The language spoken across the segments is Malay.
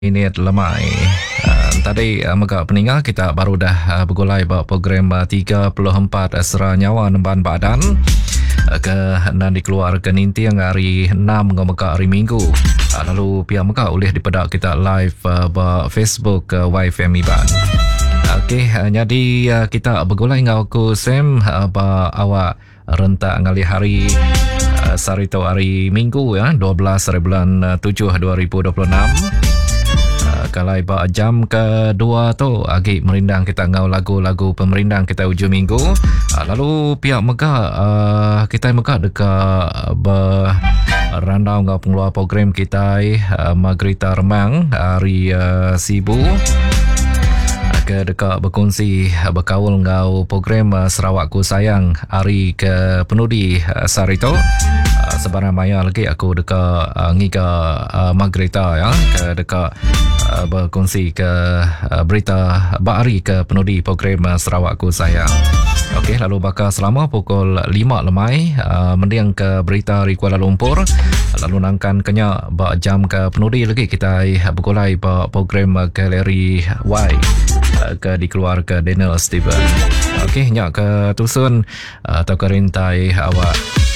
Ini lemai. Tadi maka peninggal kita baru dah bergulai bawa program 34 Asra Nyawa Nemban Badan ke nan dikeluarkan inti yang hari 6 maka hari Minggu. Lalu pihak maka boleh dipedak kita live ba Facebook YFM Iban. Okey, jadi kita bergulai dengan aku Sam ba awak rentak ngali hari Sarito hari Minggu ya 12 bulan 7 2026. Kalau iba jam kedua tu agak merindang kita ngau lagu-lagu pemerindang kita hujung minggu. Lalu pihak Mekah kita Mekah dekat berandau ngau pengeluar program kita Margarita Remang hari Sibu ke dekat berkongsi berkawal ngau program Sarawakku Sayang hari ke penudi Sarito. Sebarang maya lagi aku dekat ngiga Margarita ya ke dekat berkongsi ke berita bahari ke penudi program Sarawakku Sayang. Okey, lalu bakal selama pukul 5 lemai mendiang ke berita di Kuala Lumpur. Lalu nangkan kenya bak jam ke penudi lagi kita bergulai bak program Galeri Y ke dikeluar ke Daniel Steven. Okey, nyak ke tusun atau ke rintai awak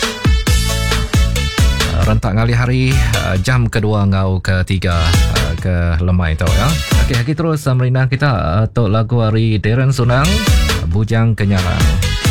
rentak ngali hari jam kedua ngau ketiga ke lemai tau ya. Okey, terus merindang kita untuk lagu hari Darren Sunang Bujang Kenyalan.